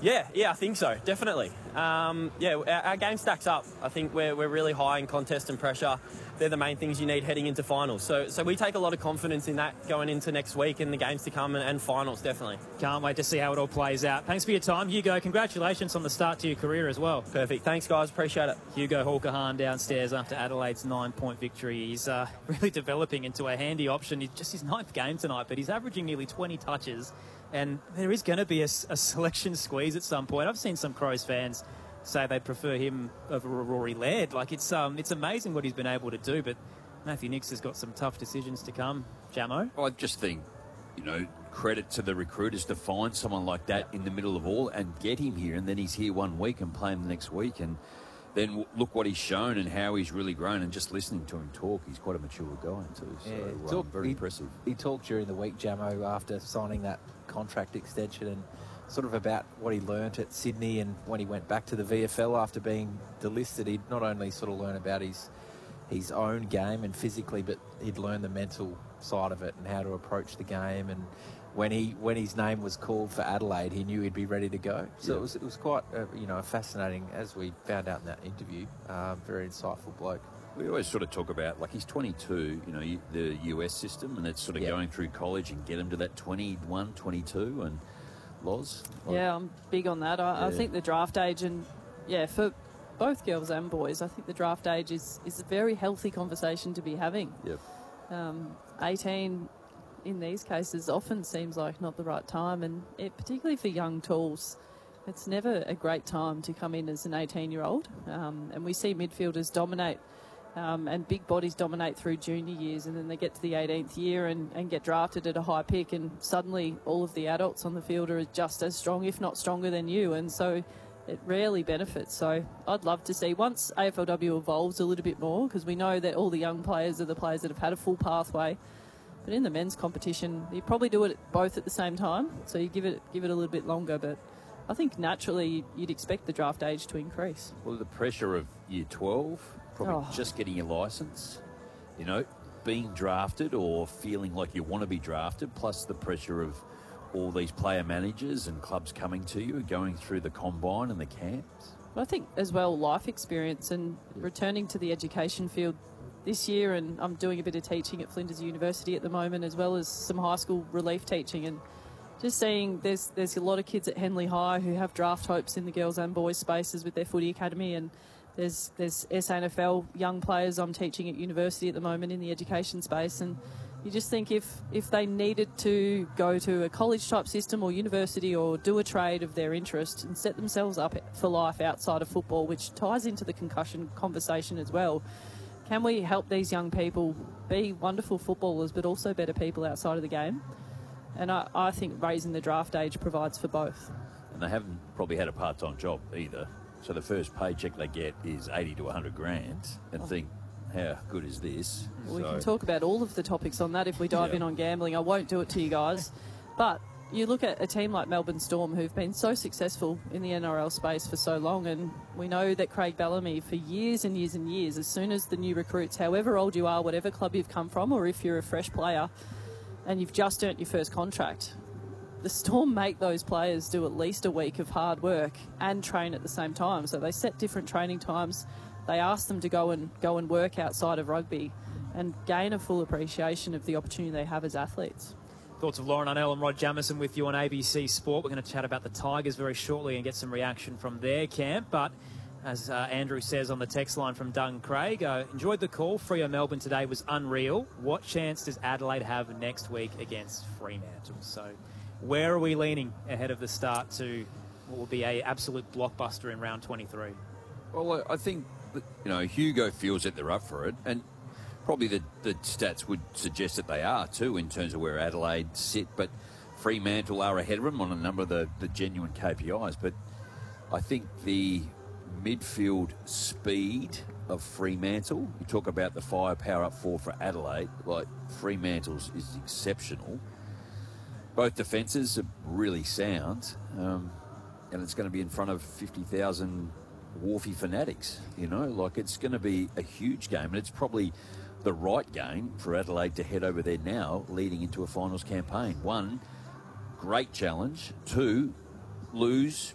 Yeah, I think so, definitely. Our game stacks up. I think we're really high in contest and pressure. They're the main things you need heading into finals. So we take a lot of confidence in that going into next week and the games to come and finals, definitely. Can't wait to see how it all plays out. Thanks for your time, Hugo. Congratulations on the start to your career as well. Perfect. Thanks, guys. Appreciate it. Hugo Hawker-Hahn downstairs after Adelaide's 9-point victory. He's really developing into a handy option. It's just his 9th game tonight, but he's averaging nearly 20 touches. And there is going to be a selection squeeze at some point. I've seen some Crows fans say they'd prefer him over Rory Laird. Like, it's amazing what he's been able to do, but Matthew Nicks has got some tough decisions to come. Jamo? I just think, credit to the recruiters to find someone like that in the middle of all and get him here, and then he's here one week and play him the next week, and then look what he's shown and how he's really grown, and just listening to him talk, he's quite a mature guy too. So very impressive. He talked during the week, Jamo, after signing that contract extension, and sort of about what he learnt at Sydney, and when he went back to the VFL after being delisted, he'd not only sort of learn about his own game and physically, but he'd learn the mental side of it and how to approach the game. And when his name was called for Adelaide, he knew he'd be ready to go. So it was quite a fascinating, as we found out in that interview, very insightful bloke. We always sort of talk about, like, he's 22, the US system, and it's sort of going through college and get him to that 21, 22, and Loz? Yeah, I'm big on that. I think the draft age, and for both girls and boys, I think the draft age is a very healthy conversation to be having. Yep. 18 in these cases often seems like not the right time, and particularly for young tools, it's never a great time to come in as an 18-year-old. And we see midfielders dominate and big bodies dominate through junior years, and then they get to the 18th year and get drafted at a high pick, and suddenly all of the adults on the field are just as strong, if not stronger than you, and so it rarely benefits. So I'd love to see, once AFLW evolves a little bit more, because we know that all the young players are the players that have had a full pathway, but in the men's competition, you probably do it both at the same time, so you give it a little bit longer, but I think naturally you'd expect the draft age to increase. Well, the pressure of year 12, probably just getting your licence, being drafted or feeling like you want to be drafted, plus the pressure of all these player managers and clubs coming to you, going through the combine and the camps. Well, I think as well, life experience and returning to the education field this year, and I'm doing a bit of teaching at Flinders University at the moment, as well as some high school relief teaching, and just seeing there's a lot of kids at Henley High who have draft hopes in the girls and boys spaces with their footy academy, and there's SANFL young players I'm teaching at university at the moment in the education space, and you just think if they needed to go to a college type system or university or do a trade of their interest and set themselves up for life outside of football, which ties into the concussion conversation as well, can we help these young people be wonderful footballers but also better people outside of the game? And I think raising the draft age provides for both. And they haven't probably had a part-time job either. So the first paycheck they get is 80 to 100 grand, and think, how good is this? We can talk about all of the topics on that if we dive in on gambling. I won't do it to you guys. But you look at a team like Melbourne Storm, who've been so successful in the NRL space for so long, and we know that Craig Bellamy, for years and years and years, as soon as the new recruits, however old you are, whatever club you've come from, or if you're a fresh player and you've just earned your first contract, the Storm make those players do at least a week of hard work and train at the same time. So they set different training times. They ask them to go and work outside of rugby and gain a full appreciation of the opportunity they have as athletes. Thoughts of Lauren Arnell and Rod Jamison with you on ABC Sport. We're going to chat about the Tigers very shortly and get some reaction from their camp. But as Andrew says on the text line from Doug Craig, enjoyed the call. Freo Melbourne today was unreal. What chance does Adelaide have next week against Fremantle? So where are we leaning ahead of the start to what will be an absolute blockbuster in round 23? Well, I think that, Hugo feels that they're up for it, and probably the stats would suggest that they are too in terms of where Adelaide sit, but Fremantle are ahead of them on a number of the genuine KPIs. But I think the midfield speed of Fremantle, you talk about the firepower up for Adelaide, like Fremantle's is exceptional. Both defences are really sound, and it's going to be in front of 50,000 Wharfie fanatics, it's going to be a huge game, and it's probably the right game for Adelaide to head over there now, leading into a finals campaign. One, great challenge. Two, lose